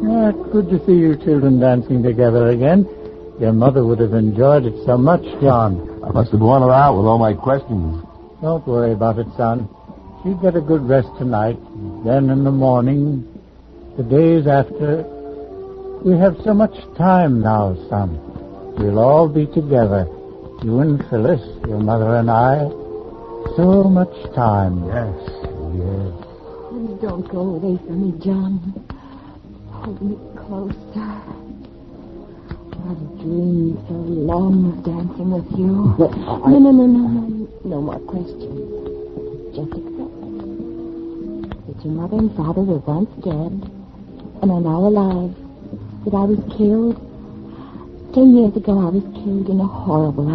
Oh, it's good to see you children dancing together again. Your mother would have enjoyed it so much, John. I must have worn her out with all my questions. Don't worry about it, son. She'll get a good rest tonight. Then in the morning, the days after, we have so much time now, son. We'll all be together. You and Phyllis, your mother and I. So much time. Yes. Oh, don't go away from me, John. Hold me closer. I've dreamed so long of dancing with you. No. No more questions. Just accept that your mother and father were once dead and are now alive. That I was killed. 10 years ago, I was killed in a horrible